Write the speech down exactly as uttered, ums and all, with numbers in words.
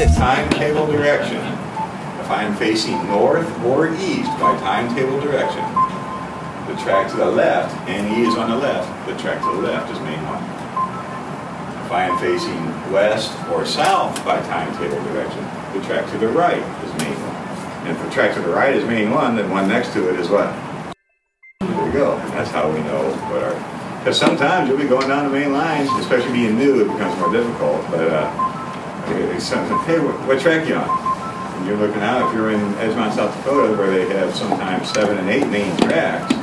this. Timetable direction. If I am facing north or east by timetable direction, the track to the left, N E is on the left, the track to the left is main one. If I am facing west or south by timetable direction, the track to the right is main one. And if the track to the right is main one, then one next to it is what? There we go. And that's how we know what our... Because sometimes you'll be going down the main lines, especially being new, it becomes more difficult. But uh, it's something, hey, what, what track you on? And you're looking out, if you're in Edgemont, South Dakota, where they have sometimes seven and eight main tracks,